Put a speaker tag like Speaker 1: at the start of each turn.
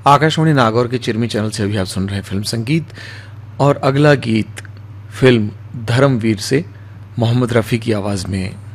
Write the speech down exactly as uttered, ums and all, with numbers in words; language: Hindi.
Speaker 1: आकाशवाणी नागौर के चिरमी चैनल से अभी आप सुन रहे हैं फिल्म संगीत, और अगला गीत फिल्म धर्मवीर से मोहम्मद रफ़ी की आवाज़ में